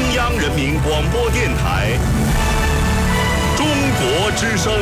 央人民广播电台中国之声。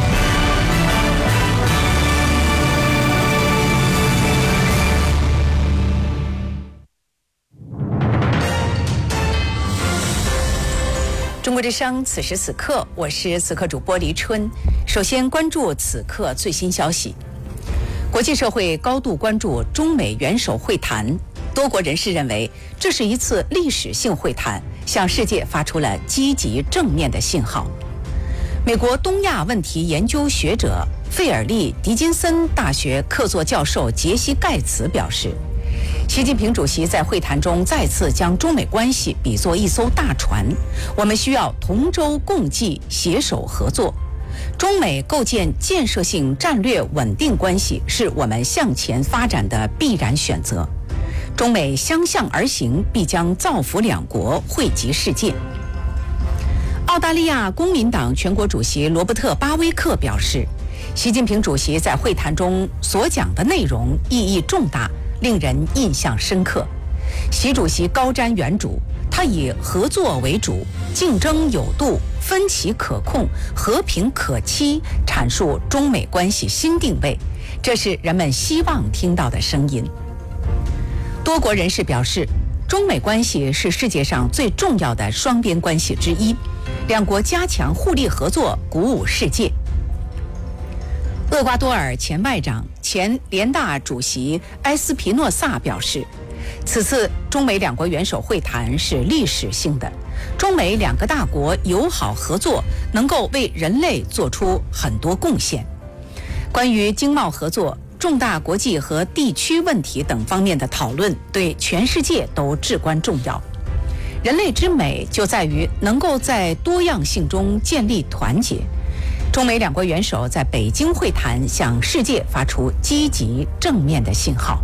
中国之声，此时此刻，我是此刻主播黎春。首先关注此刻最新消息。国际社会高度关注中美元首会谈，多国人士认为这是一次历史性会谈，向世界发出了积极正面的信号。美国东亚问题研究学者费尔利·狄金森大学客座教授杰西·盖茨表示，习近平主席在会谈中再次将中美关系比作一艘大船，我们需要同舟共济，携手合作。中美构建建设性战略稳定关系是我们向前发展的必然选择。中美相向而行，必将造福两国，惠及世界。澳大利亚公民党全国主席罗伯特·巴威克表示，习近平主席在会谈中所讲的内容意义重大，令人印象深刻。习主席高瞻远瞩，他以合作为主，竞争有度，分歧可控，和平可期，阐述中美关系新定位，这是人们希望听到的声音。多国人士表示，中美关系是世界上最重要的双边关系之一，两国加强互利合作，鼓舞世界。厄瓜多尔前外长、前联大主席埃斯皮诺萨表示，此次中美两国元首会谈是历史性的，中美两个大国友好合作能够为人类做出很多贡献。关于经贸合作、重大国际和地区问题等方面的讨论对全世界都至关重要。人类之美就在于能够在多样性中建立团结。中美两国元首在北京会谈，向世界发出积极正面的信号。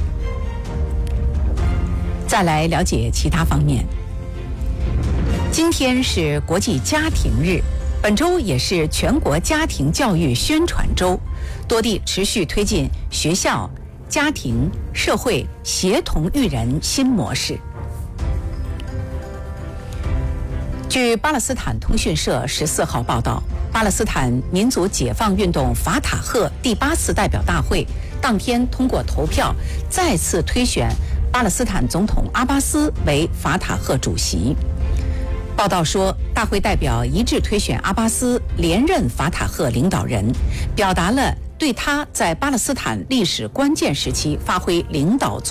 再来了解其他方面。今天是国际家庭日，本周也是全国家庭教育宣传周，多地持续推进学校、家庭、社会协同育人新模式。据巴勒斯坦通讯社14号报道，巴勒斯坦民族解放运动法塔赫第8次代表大会当天通过投票，再次推选巴勒斯坦总统阿巴斯为法塔赫主席。报道说，大会代表一致推选阿巴斯连任法塔赫领导人，表达了对他在巴勒斯坦历史关键时期发挥领导